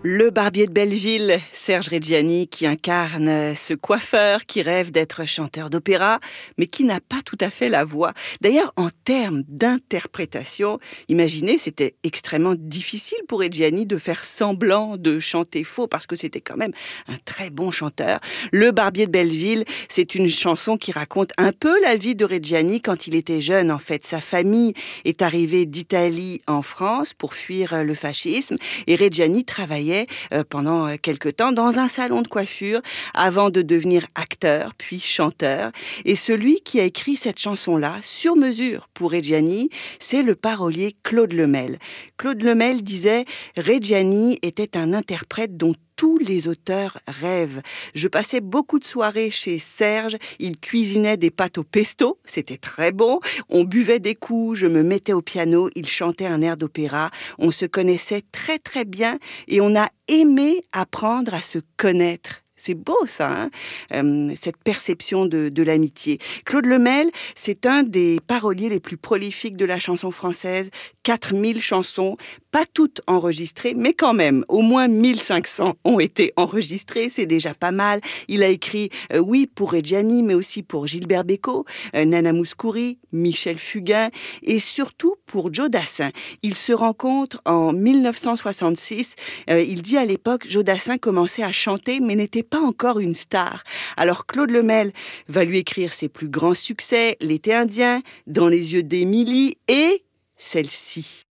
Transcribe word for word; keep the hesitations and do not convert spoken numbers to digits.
Le barbier de Belleville, Serge Reggiani, qui incarne ce coiffeur qui rêve d'être chanteur d'opéra, mais qui n'a pas tout à fait la voix. D'ailleurs, en termes d'interprétation, imaginez, c'était extrêmement difficile pour Reggiani de faire semblant de chanter faux, parce que c'était quand même un très bon chanteur. Le barbier de Belleville, c'est une chanson qui raconte un peu la vie de Reggiani quand il était jeune. En fait, sa famille est arrivée d'Italie en France pour fuir le fascisme, et Reggiani travaillait pendant quelque temps dans un salon de coiffure avant de devenir acteur puis chanteur. Et celui qui a écrit cette chanson-là, sur mesure pour Reggiani, c'est le parolier Claude Lemel. Claude Lemel disait « Reggiani était un interprète dont tous les auteurs rêvent. Je passais beaucoup de soirées chez Serge, il cuisinait des pâtes au pesto, c'était très bon, on buvait des coups, je me mettais au piano, il chantait un air d'opéra, on se connaissait très très bien et on a aimé apprendre à se connaître. » C'est beau ça, hein euh, cette perception de, de l'amitié. Claude Lemel, c'est un des paroliers les plus prolifiques de la chanson française. quatre mille chansons, pas toutes enregistrées, mais quand même, au moins mille cinq cents ont été enregistrées, c'est déjà pas mal. Il a écrit, euh, oui, pour Reggiani, mais aussi pour Gilbert Bécaud, euh, Nana Mouskouri, Michel Fugain, et surtout pour Joe Dassin. Ils se rencontrent en mille neuf cent soixante-six. Euh, il dit à l'époque, Joe Dassin commençait à chanter, mais n'était pas encore une star. Alors Claude Lemel va lui écrire ses plus grands succès, L'été indien, Dans les yeux d'Émilie et celle-ci.